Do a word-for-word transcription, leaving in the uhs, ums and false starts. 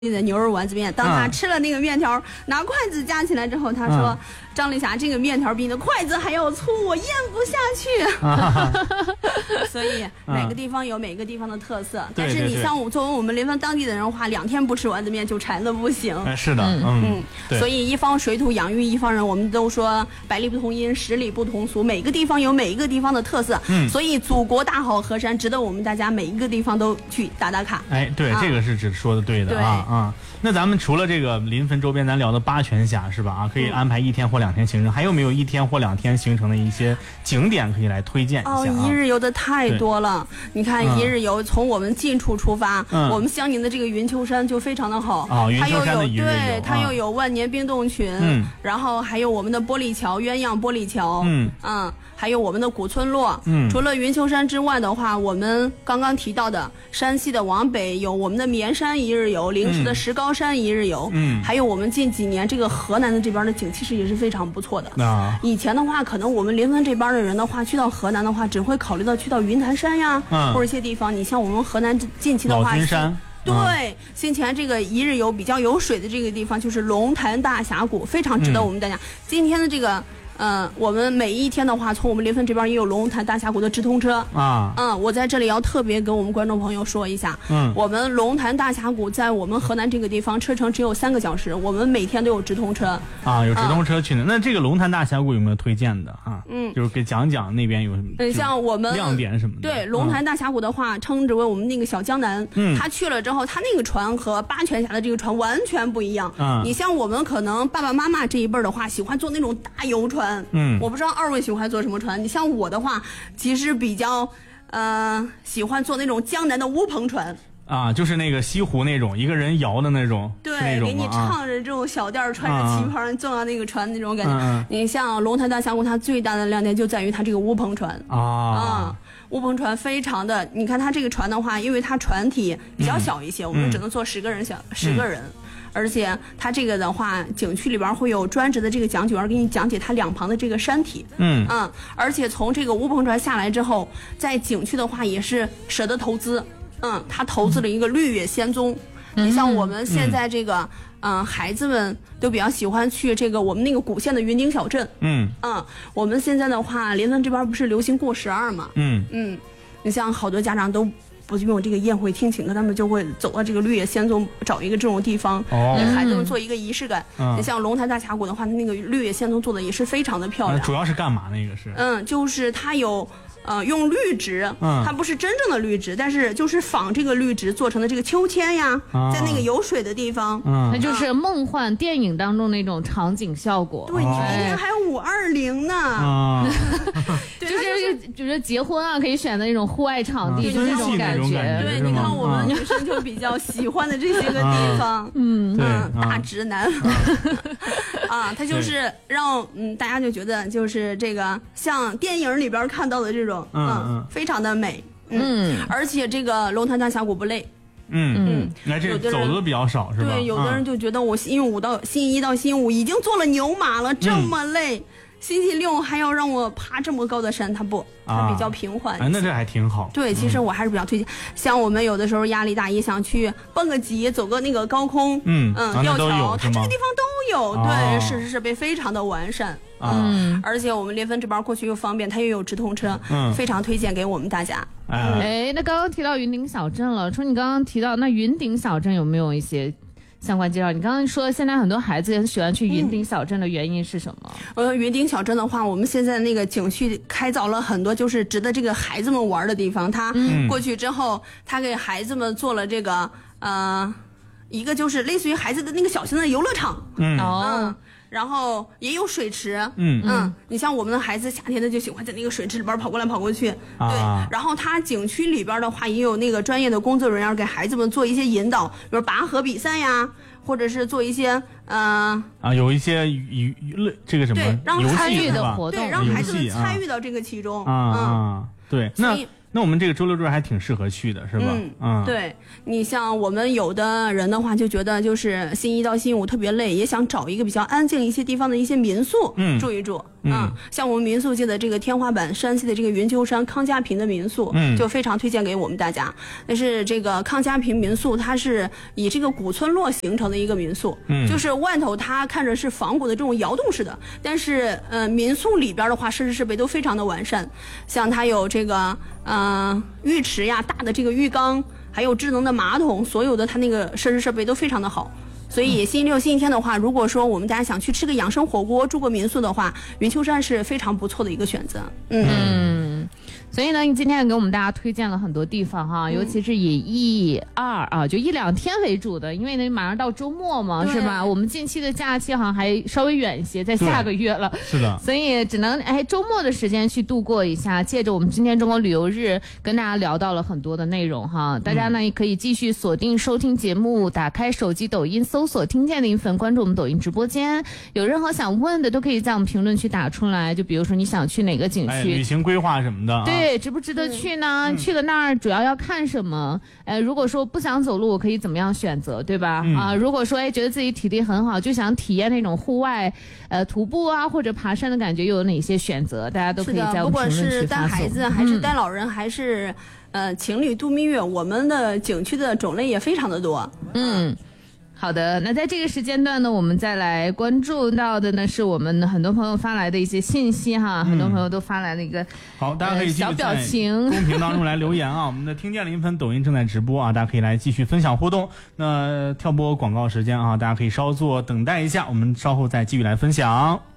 的牛肉丸子面，当他吃了那个面条，嗯、拿筷子夹起来之后，他说：“嗯、张丽霞，这个面条比你的筷子还要粗，我咽不下去。啊”所以每个地方有每个地方的特色，嗯、但是你像我作为我们临汾当地的人的话，两天不吃丸子面就馋的不行。 哎，是的，嗯嗯，嗯所以一方水土养育一方人，我们都说百里不同音，十里不同俗，每个地方有每一个地方的特色。嗯，所以祖国大好河山，值得我们大家每一个地方都去打打卡。 哎，对，啊、这个是指说的对的对啊。啊，那咱们除了这个临汾周边，咱聊的八泉峡是吧？啊，可以安排一天或两天行程，嗯、还有没有一天或两天行程的一些景点可以来推荐一下、啊？ 哦，一日游的太多了。你看，一日游从我们近处出发，嗯、我们相邻的这个云丘山就非常的好。 啊、哦，云丘山的一日游， 对，它又有万年冰冻群，嗯，然后还有我们的玻璃桥，鸳鸯玻璃桥，嗯嗯，还有我们的古村落。嗯，除了云丘山之外的话，我们刚刚提到的山西的往北有我们的绵山一日游，灵石的石膏山一日游，嗯，还有我们近几年这个河南的这边的景其实也是非常不错的。啊，以前的话，可能我们临汾这边的人的话，去到河南的话，只会考虑到去到云台山呀，嗯、或者一些地方。你像我们河南近期的话， 老君山。 对，嗯、先前这个一日游比较有水的这个地方就是龙潭大峡谷，非常值得我们大家。嗯、今天的这个。嗯，我们每一天的话，从我们临汾这边也有龙潭大峡谷的直通车啊。嗯，我在这里要特别跟我们观众朋友说一下，嗯，我们龙潭大峡谷在我们河南这个地方车程只有三个小时，我们每天都有直通车啊，有直通车去的。嗯、那这个龙潭大峡谷有没有推荐的啊？嗯，就是给讲讲那边有什么？ 嗯，像我们亮点什么的。 对，龙潭大峡谷的话，称之为我们那个小江南。嗯，他去了之后，他那个船和八泉峡的这个船完全不一样。嗯，你像我们可能爸爸妈妈这一辈的话，喜欢坐那种大游船。嗯，我不知道。二位喜欢坐什么船？你像我的话，其实比较，呃，喜欢坐那种江南的乌篷船啊，就是那个西湖那种一个人摇的那种， 对，那种给你唱着这种小调，穿着旗袍坐上那个船那种感觉。嗯、你像龙潭大峡谷，它最大的亮点就在于它这个乌篷船啊，啊，乌篷船非常的，你看它这个船的话，因为它船体比较小一些，嗯、我们只能坐十个人小，嗯、十个人。而且它这个的话，景区里边会有专职的这个讲解员给你讲解它两旁的这个山体。嗯嗯，而且从这个乌篷船下来之后，在景区的话也是舍得投资。嗯，他投资了一个绿野仙踪。嗯、你像我们现在这个，嗯、呃，孩子们都比较喜欢去这个我们那个古县的云顶小镇。嗯嗯，我们现在的话，临汾这边不是流行过十二嘛？嗯嗯，你像好多家长都。不用这个宴会厅请客，他们就会走到这个绿野仙踪，找一个这种地方，哦、给孩子们做一个仪式感。嗯、你像龙潭大峡谷的话，那个绿野仙踪做的也是非常的漂亮。 主要是干嘛？那个是？ 嗯，就是它有。呃，用绿植，嗯，它不是真正的绿植，但是就是仿这个绿植做成的这个秋千呀，啊、在那个有水的地方， 嗯，那就是梦幻电影当中那种场景效果。 对，你明天还有五二零呢， 啊， 对， 就是就是结婚啊，可以选的那种户外场地， 啊、 就那种感觉。 对，你看我们女生就比较喜欢的这些个地方，嗯嗯，大直男，啊，它就是让嗯大家就觉得就是这个像电影里边看到的这种，嗯。嗯，非常的美，嗯，嗯而且这个龙潭大峡谷不累， 嗯嗯，来这走的比较少是吧？ 对，有的人就觉得我星期五到星期一到星期五已经坐了牛马了，这么累，嗯、星期六还要让我爬这么高的山，它不，它比较平缓。 啊，那这还挺好。 对，其实我还是比较推荐，嗯、像我们有的时候压力大，也想去蹦个极，走个那个高空，嗯嗯，吊桥，它这个地方都有， 哦、 对，设施设备非常的完善。嗯，而且我们临汾这边过去又方便，它又有直通车，嗯，非常推荐给我们大家。 哎，那刚刚提到云顶小镇了，说你刚刚提到那云顶小镇有没有一些相关介绍？你刚刚说现在很多孩子很喜欢去云顶小镇的原因是什么？ 嗯、呃，云顶小镇的话，我们现在那个景区开凿了很多，就是值得这个孩子们玩的地方。他过去之后，他给孩子们做了这个呃，一个就是类似于孩子的那个小型的游乐场。嗯哦。嗯然后也有水池，嗯嗯，你像我们的孩子夏天的就喜欢在那个水池里边跑过来跑过去，啊、对。然后他景区里边的话也有那个专业的工作人员给孩子们做一些引导，比如拔河比赛呀，或者是做一些呃啊有一些娱娱这个什么对让参与的活动， 对，让孩子们参与到这个其中啊啊，对，那。那我们这个周六周日还挺适合去的，是吧？ 嗯，嗯对，你像我们有的人的话，就觉得就是星期一到星期五特别累，也想找一个比较安静一些地方的一些民宿，嗯，住一住。 嗯，像我们民宿界的这个天花板，山西的这个云丘山康家坪的民宿，嗯，就非常推荐给我们大家。但是这个康家坪民宿，它是以这个古村落形成的一个民宿，嗯，就是外头它看着是仿古的这种窑洞式的，但是呃，民宿里边的话，设施设备都非常的完善，像它有这个呃浴池呀、大的这个浴缸，还有智能的马桶，所有的它那个设施设备都非常的好。所以星期六、星期天的话，如果说我们大家想去吃个养生火锅、住个民宿的话，云丘山是非常不错的一个选择。嗯。 嗯，所以呢，你今天也给我们大家推荐了很多地方哈，尤其是以一二啊，就一两天为主的，因为呢马上到周末嘛，是吧？我们近期的假期好像还稍微远一些，在下个月了。 是的。 所以只能哎周末的时间去度过一下，借着我们今天中国旅游日，跟大家聊到了很多的内容哈。大家呢也可以继续锁定收听节目，打开手机抖音搜索听见林粉，关注我们抖音直播间。有任何想问的都可以在我们评论区打出来，就比如说你想去哪个景区， 哎、旅行规划什么的。 对。对，值不值得去呢？嗯、去了那儿主要要看什么？呃，如果说不想走路，我可以怎么样选择，对吧？嗯、啊，如果说哎觉得自己体力很好，就想体验那种户外呃徒步啊或者爬山的感觉，又有哪些选择？大家都可以在我们评论区发送。 不管是带孩子还是带老人，嗯、还是呃情侣度蜜月，我们的景区的种类也非常的多。 嗯。好的，那在这个时间段呢，我们再来关注到的呢，是我们很多朋友发来的一些信息哈，嗯、很多朋友都发来了一个好，大家可以继续小表情公屏当中来留言啊。我们的听见林粉抖音正在直播啊，大家可以来继续分享互动。那跳播广告时间啊，大家可以稍作等待一下，我们稍后再继续来分享。